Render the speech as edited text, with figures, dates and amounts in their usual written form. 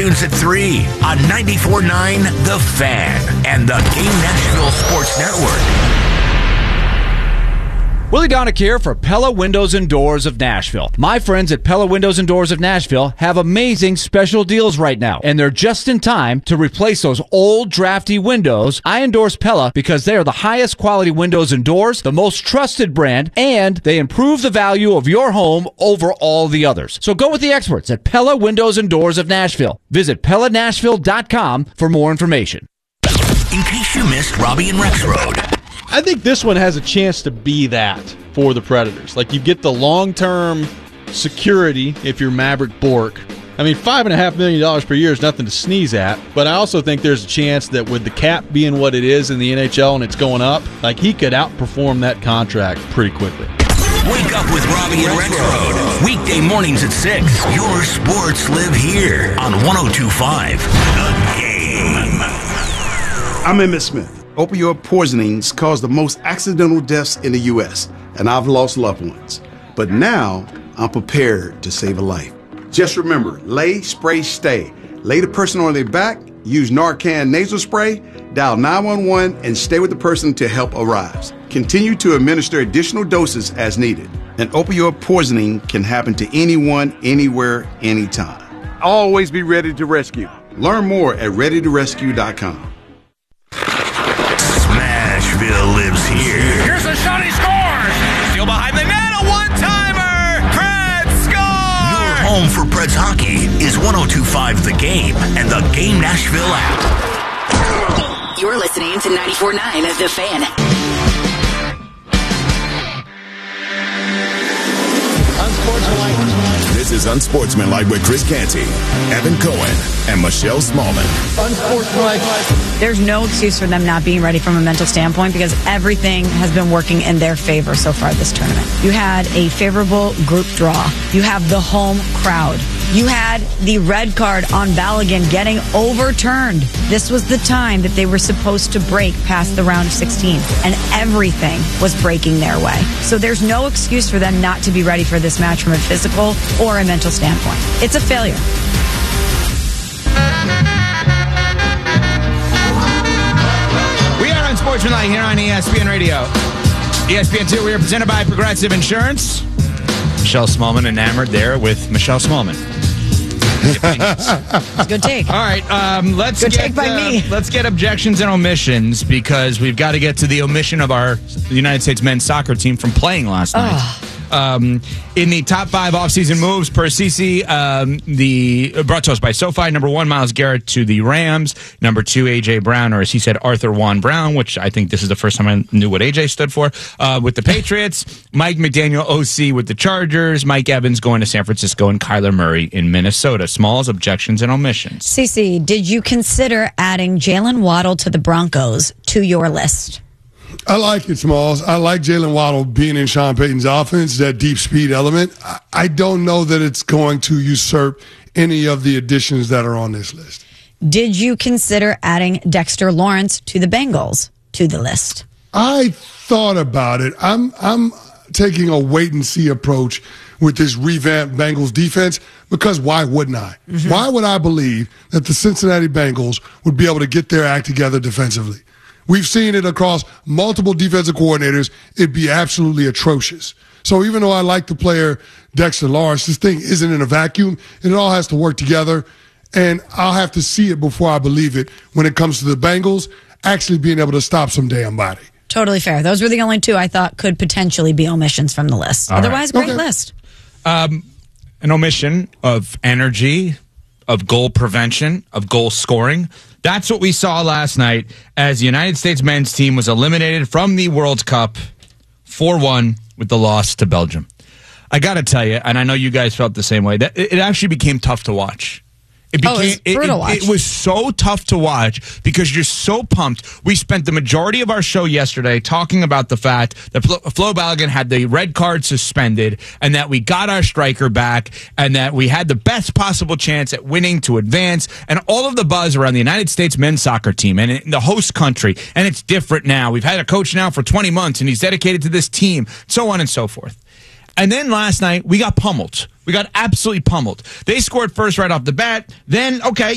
afternoons at 3 on 94.9 The Fan and the Game Nashville Sports Network. Willie Donick here for Pella Windows and Doors of Nashville. My friends at Pella Windows and Doors of Nashville have amazing special deals right now, and they're just in time to replace those old drafty windows. I endorse Pella because they are the highest quality windows and doors, the most trusted brand, and they improve the value of your home over all the others. So go with the experts at Pella Windows and Doors of Nashville. Visit PellaNashville.com for more information. In case you missed Robbie and Rex Road. I think this one has a chance to be that for the Predators. Like, you get the long-term security if you're Maverick Bourque. I mean, $5.5 million per year is nothing to sneeze at, but I also think there's a chance that with the cap being what it is in the NHL and it's going up, like, he could outperform that contract pretty quickly. Wake up with Robbie and Rex Road. Weekday mornings at 6. Your sports live here on 102.5 The Game. I'm Emmitt Smith. Opioid poisonings cause the most accidental deaths in the U.S., and I've lost loved ones. But now, I'm prepared to save a life. Just remember, lay, spray, stay. Lay the person on their back, use Narcan nasal spray, dial 911, and stay with the person until help arrives. Continue to administer additional doses as needed. An opioid poisoning can happen to anyone, anywhere, anytime. Always be ready to rescue. Learn more at readytorescue.com. Smashville lives here. Here's a shot, he scores! Still behind the net, a one-timer! Preds score! Your home for Preds hockey is 102.5 The Game and the Game Nashville app. You're listening to 94.9 The Fan. This is Unsportsmanlike with Chris Canty, Evan Cohen, and Michelle Smallman. Unsportsmanlike. There's no excuse for them not being ready from a mental standpoint because everything has been working in their favor so far this tournament. You had a favorable group draw. You have the home crowd. You had the red card on Balogun getting overturned. This was the time that they were supposed to break past the round of 16, and everything was breaking their way. So there's no excuse for them not to be ready for this match from a physical or a mental standpoint. It's a failure. We are Unsportsmanlike here on ESPN Radio. ESPN2, we are presented by Progressive Insurance. Michelle Smallman enamored there with Michelle Smallman. It's a good take. All right, let's get objections and omissions because we've got to get to the omission of our United States men's soccer team from playing last night. In the top 5 offseason moves per CC, brought to us by SoFi. Number 1, Myles Garrett to the Rams. Number 2, A.J. Brown, or as he said, Arthur Juan Brown, which I think this is the first time I knew what A.J. stood for, with the Patriots. Mike McDaniel, OC, with the Chargers. Mike Evans going to San Francisco, and Kyler Murray in Minnesota. Smalls, objections, and omissions. CC, did you consider adding Jalen Waddle to the Broncos to your list? I like it, Smalls. I like Jalen Waddle being in Sean Payton's offense, that deep speed element. I don't know that it's going to usurp any of the additions that are on this list. Did you consider adding Dexter Lawrence to the Bengals to the list? I thought about it. I'm taking a wait-and-see approach with this revamped Bengals defense because why wouldn't I? Mm-hmm. Why would I believe that the Cincinnati Bengals would be able to get their act together defensively? We've seen it across multiple defensive coordinators. It'd be absolutely atrocious. So even though I like the player Dexter Lawrence, this thing isn't in a vacuum. It all has to work together. And I'll have to see it before I believe it when it comes to the Bengals actually being able to stop some damn body. Totally fair. Those were the only 2 I thought could potentially be omissions from the list. Otherwise, great list. An omission of energy, of goal prevention, of goal scoring. That's what we saw last night as the United States men's team was eliminated from the World Cup 4-1 with the loss to Belgium. I got to tell you, and I know you guys felt the same way, that it actually became tough to watch. It was so tough to watch because you're so pumped. We spent the majority of our show yesterday talking about the fact that Flo Balogun had the red card suspended and that we got our striker back and that we had the best possible chance at winning to advance and all of the buzz around the United States men's soccer team and the host country. And it's different now. We've had a coach now for 20 months and he's dedicated to this team, so on and so forth. And then last night, we got pummeled. We got absolutely pummeled. They scored first right off the bat. Then, okay,